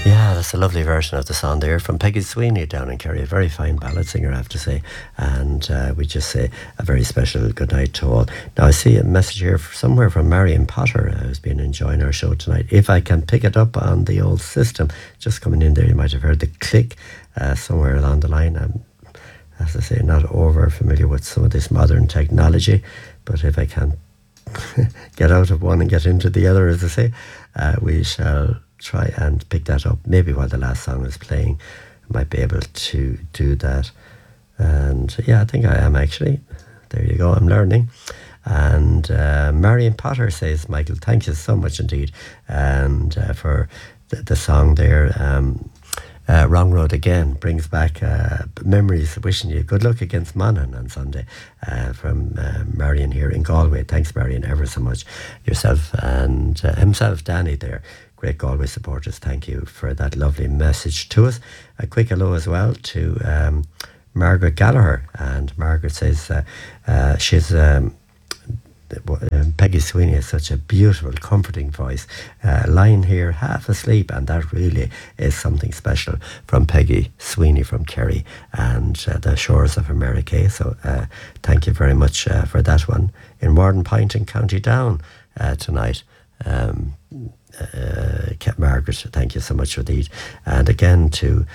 Yeah, that's a lovely version of the song there from Peggy Sweeney down in Kerry. A very fine ballad singer, I have to say. And we just say a very special good night to all. Now, I see a message here somewhere from Marion Potter, who's been enjoying our show tonight. If I can pick it up on the old system, just coming in there, you might have heard the click somewhere along the line. I'm, as I say, not over familiar with some of this modern technology, but if I can get out of one and get into the other, as I say, we shall try and pick that up. Maybe while the last song is playing, I might be able to do that. And yeah, I think I am actually. There you go, I'm learning. And Marion Potter says, Michael, thank you so much indeed. And for the song there, Wrong Road Again, brings back memories. Wishing you good luck against Monaghan on Sunday from Marion here in Galway. Thanks, Marion, ever so much. Yourself and himself, Danny, there. Great Galway supporters. Thank you for that lovely message to us. A quick hello as well to Margaret Gallagher. And Margaret says she's... Peggy Sweeney has such a beautiful, comforting voice, lying here half asleep, and that really is something special from Peggy Sweeney from Kerry and the shores of America. So thank you very much for that one. In Wardenpint in County Down tonight. Margaret, thank you so much for these. And again to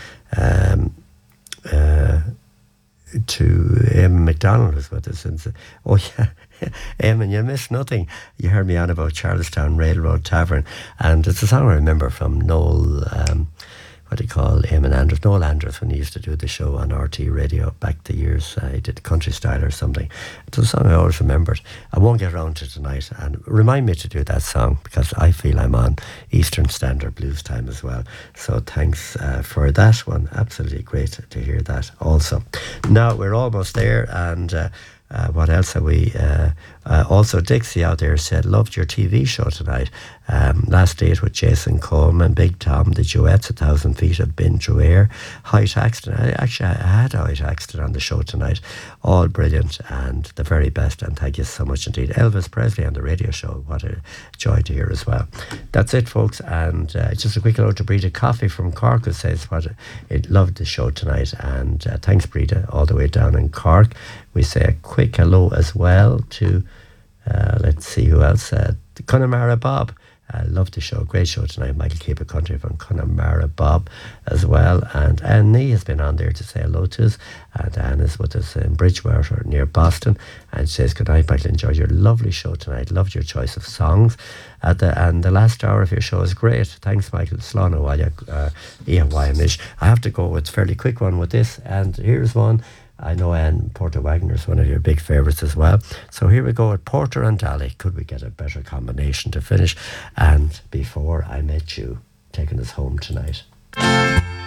Eamon McDonald is with us. And oh yeah, Eamon, you missed nothing. You heard me on about Charlestown Railroad Tavern, and it's a song I remember from Noel, what do you call Eamon Andrews? Noel Andrews, when he used to do the show on RT Radio back the years. He did Country Style or something. It's a song I always remembered. I won't get around to tonight, and remind me to do that song because I feel I'm on Eastern Standard Blues time as well. So thanks for that one. Absolutely great to hear that also. Now we're almost there, and what else are we? Also, Dixie out there said, loved your TV show tonight. Last date with Jason Coleman, Big Tom, the duets, 1,000 Feet of Been Through Air, Height Axton. I had Height Axton on the show tonight. All brilliant and the very best. And thank you so much indeed. Elvis Presley on the radio show. What a joy to hear as well. That's it, folks. And just a quick hello to Brita Coffey from Cork, who says it loved the show tonight. And thanks, Brita, all the way down in Cork. We say a quick hello as well to, let's see who else, Connemara Bob. Love the show, great show tonight. Michael Keeper Country from Connemara Bob as well. And Anne Nee has been on there to say hello to us. And Anne is with us in Bridgewater near Boston. And she says, good night, Michael, enjoyed your lovely show tonight. Loved your choice of songs. And the last hour of your show is great. Thanks, Michael. Slán Ian. I have to go with a fairly quick one with this. And here's one. I know Anne Porter Wagner is one of your big favourites as well. So here we go with Porter and Daly. Could we get a better combination to finish? And Before I Met You, taking us home tonight.